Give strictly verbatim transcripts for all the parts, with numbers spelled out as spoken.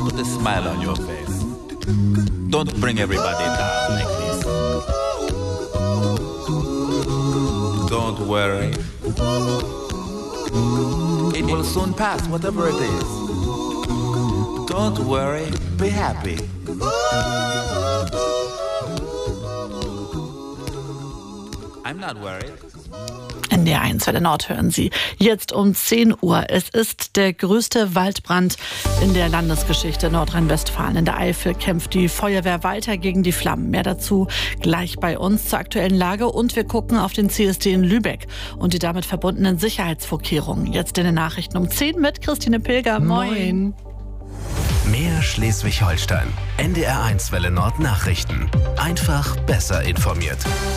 Put a smile on your face. Don't bring everybody down like this. Don't worry. It will soon pass, whatever it is. Don't worry, be happy. I'm not worried. N D R eins Welle Nord hören Sie. Jetzt um zehn Uhr. Es ist der größte Waldbrand in der Landesgeschichte Nordrhein-Westfalen. In der Eifel kämpft die Feuerwehr weiter gegen die Flammen. Mehr dazu gleich bei uns zur aktuellen Lage. Und wir gucken auf den C S D in Lübeck und die damit verbundenen Sicherheitsvorkehrungen. Jetzt in den Nachrichten um zehn mit Christine Pilger. Moin. Mehr Schleswig-Holstein. N D R eins Welle Nord Nachrichten. Einfach besser informiert.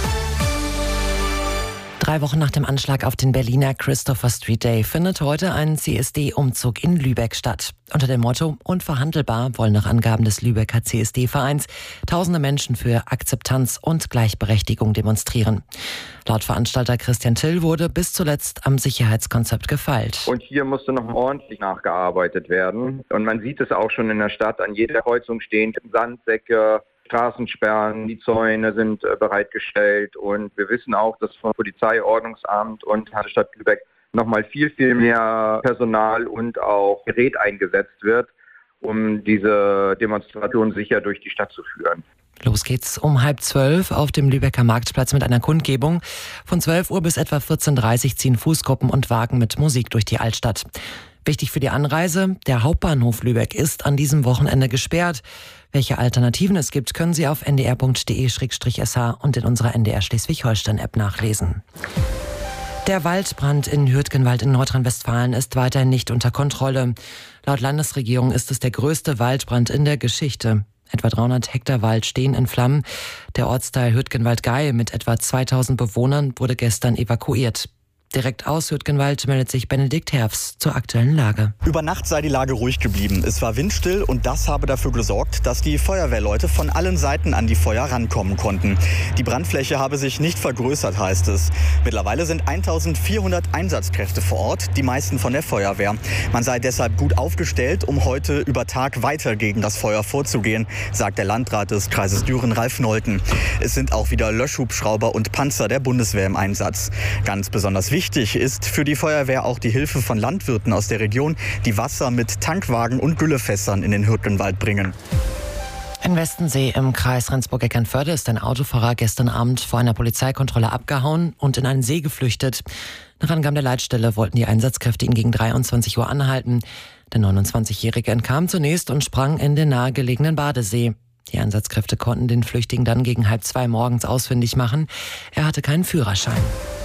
Drei Wochen nach dem Anschlag auf den Berliner Christopher Street Day findet heute ein C S D-Umzug in Lübeck statt. Unter dem Motto Unverhandelbar wollen nach Angaben des Lübecker C S D-Vereins tausende Menschen für Akzeptanz und Gleichberechtigung demonstrieren. Laut Veranstalter Christian Till wurde bis zuletzt am Sicherheitskonzept gefeilt. Und hier musste noch ordentlich nachgearbeitet werden. Und man sieht es auch schon in der Stadt, an jeder Kreuzung stehen Sandsäcke, Straßensperren, die Zäune sind äh, bereitgestellt und wir wissen auch, dass vom Polizei, Ordnungsamt und der Stadt Lübeck nochmal viel, viel mehr Personal und auch Gerät eingesetzt wird, um diese Demonstration sicher durch die Stadt zu führen. Los geht's um halb zwölf auf dem Lübecker Marktplatz mit einer Kundgebung. Von zwölf Uhr bis etwa vierzehn Uhr dreißig ziehen Fußgruppen und Wagen mit Musik durch die Altstadt. Wichtig für die Anreise, der Hauptbahnhof Lübeck ist an diesem Wochenende gesperrt. Welche Alternativen es gibt, können Sie auf n d r punkt d e slash s h und in unserer N D R Schleswig-Holstein-App nachlesen. Der Waldbrand in Hürtgenwald in Nordrhein-Westfalen ist weiterhin nicht unter Kontrolle. Laut Landesregierung ist es der größte Waldbrand in der Geschichte. Etwa dreihundert Hektar Wald stehen in Flammen. Der Ortsteil Hürtgenwald-Gaie mit etwa zweitausend Bewohnern wurde gestern evakuiert. Direkt aus Hürtgenwald meldet sich Benedikt Herfs zur aktuellen Lage. Über Nacht sei die Lage ruhig geblieben. Es war windstill und das habe dafür gesorgt, dass die Feuerwehrleute von allen Seiten an die Feuer rankommen konnten. Die Brandfläche habe sich nicht vergrößert, heißt es. Mittlerweile sind eintausendvierhundert Einsatzkräfte vor Ort, die meisten von der Feuerwehr. Man sei deshalb gut aufgestellt, um heute über Tag weiter gegen das Feuer vorzugehen, sagt der Landrat des Kreises Düren, Ralf Nolten. Es sind auch wieder Löschhubschrauber und Panzer der Bundeswehr im Einsatz. Ganz besonders wichtig Wichtig ist für die Feuerwehr auch die Hilfe von Landwirten aus der Region, die Wasser mit Tankwagen und Güllefässern in den Hürtgenwald bringen. In Westensee im Kreis Rendsburg-Eckernförde ist ein Autofahrer gestern Abend vor einer Polizeikontrolle abgehauen und in einen See geflüchtet. Nach Angaben der Leitstelle wollten die Einsatzkräfte ihn gegen dreiundzwanzig Uhr anhalten. Der neunundzwanzigjährige entkam zunächst und sprang in den nahegelegenen Badesee. Die Einsatzkräfte konnten den Flüchtigen dann gegen halb zwei morgens ausfindig machen. Er hatte keinen Führerschein.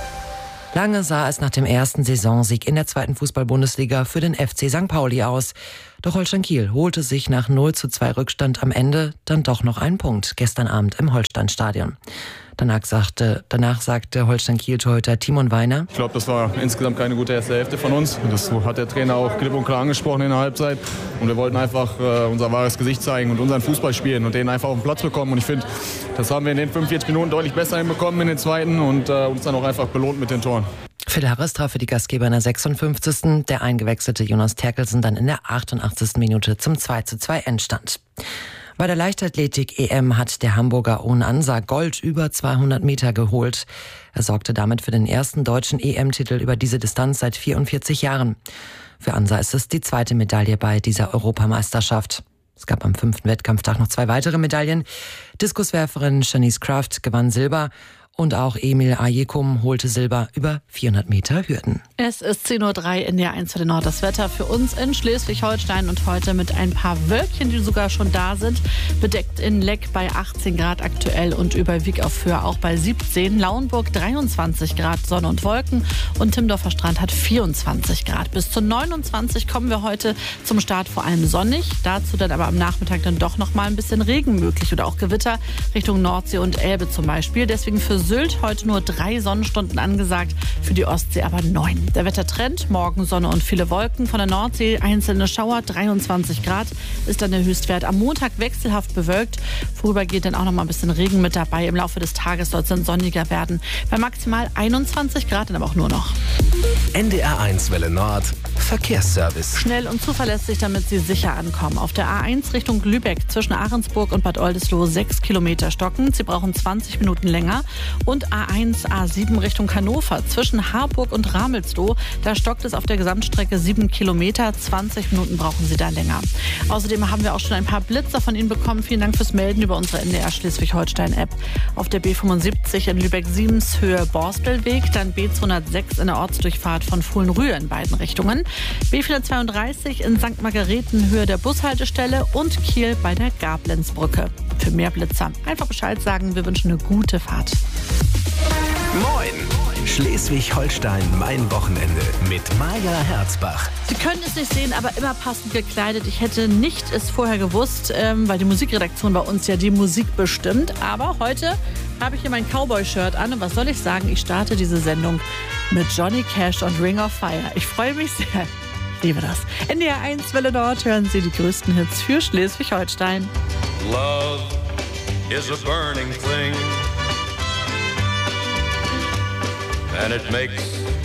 Lange sah es nach dem ersten Saisonsieg in der zweiten Fußball-Bundesliga für den F C Sankt Pauli aus. Doch Holstein Kiel holte sich nach null zu zwei Rückstand am Ende dann doch noch einen Punkt gestern Abend im Holsteinstadion. Danach sagte, danach sagte Holstein-Kiel-Torhüter Timon Weiner: Ich glaube, das war insgesamt keine gute erste Hälfte von uns. Das hat der Trainer auch klipp und klar angesprochen in der Halbzeit. Und wir wollten einfach äh, unser wahres Gesicht zeigen und unseren Fußball spielen und den einfach auf den Platz bekommen. Und ich finde, das haben wir in den fünfundvierzig Minuten deutlich besser hinbekommen in den zweiten und äh, uns dann auch einfach belohnt mit den Toren. Phil Harris traf für die Gastgeber in der sechsundfünfzigsten Der eingewechselte Jonas Terkelsen dann in der achtundachtzigsten Minute zum zwei zu zwei Endstand. Bei der Leichtathletik-E M hat der Hamburger Ohn Ansa Gold über zweihundert Meter geholt. Er sorgte damit für den ersten deutschen E M-Titel über diese Distanz seit vierundvierzig Jahren. Für Ansa ist es die zweite Medaille bei dieser Europameisterschaft. Es gab am fünften Wettkampftag noch zwei weitere Medaillen. Diskuswerferin Shanice Kraft gewann Silber. Und auch Emil Ajekum holte Silber über vierhundert Meter Hürden. Es ist zehn Uhr drei in der eins Welle Nord. Das Wetter für uns in Schleswig-Holstein und heute mit ein paar Wölkchen, die sogar schon da sind. Bedeckt in Leck bei achtzehn Grad aktuell und über Wieg auf Föhr auch bei siebzehn. Lauenburg dreiundzwanzig Grad, Sonne und Wolken. Und Timmendorfer Strand hat vierundzwanzig Grad. Bis zu neunundzwanzig kommen wir heute zum Start vor allem sonnig. Dazu dann aber am Nachmittag dann doch noch mal ein bisschen Regen möglich oder auch Gewitter Richtung Nordsee und Elbe zum Beispiel. Deswegen für Sylt heute nur drei Sonnenstunden angesagt, für die Ostsee aber neun. Der Wettertrend, morgen Sonne und viele Wolken, von der Nordsee einzelne Schauer, dreiundzwanzig Grad ist dann der Höchstwert. Am Montag wechselhaft bewölkt, vorübergehend dann auch noch mal ein bisschen Regen mit dabei. Im Laufe des Tages soll es dann sonniger werden, bei maximal einundzwanzig Grad, dann aber auch nur noch. N D R eins Welle Nord, Verkehrsservice. Schnell und zuverlässig, damit Sie sicher ankommen. Auf der A eins Richtung Lübeck zwischen Ahrensburg und Bad Oldesloe sechs Kilometer stocken. Sie brauchen zwanzig Minuten länger. Und A eins, A sieben Richtung Hannover zwischen Harburg und Ramelsloh. Da stockt es auf der Gesamtstrecke sieben Kilometer. zwanzig Minuten brauchen Sie da länger. Außerdem haben wir auch schon ein paar Blitzer von Ihnen bekommen. Vielen Dank fürs Melden über unsere N D R Schleswig-Holstein-App. Auf der B fünfundsiebzig in Lübeck-Siemens Höhe Borstelweg, dann B zweihundertsechs in der Ortsdurchfahrt von Fohlen-Rühe in beiden Richtungen. B vierhundertzweiunddreißig in Sankt Margareten Höhe der Bushaltestelle und Kiel bei der Gablenzbrücke. Für mehr Blitzer einfach Bescheid sagen. Wir wünschen eine gute Fahrt. Moin! Schleswig-Holstein, mein Wochenende mit Maja Herzbach. Sie können es nicht sehen, aber immer passend gekleidet. Ich hätte nicht es vorher gewusst, ähm, weil die Musikredaktion bei uns ja die Musik bestimmt. Aber heute habe ich hier mein Cowboy-Shirt an. Und was soll ich sagen? Ich starte diese Sendung mit Johnny Cash und Ring of Fire. Ich freue mich sehr. Ich liebe das. N D R eins Welle Nord hören Sie die größten Hits für Schleswig-Holstein. Love is a burning thing, and it makes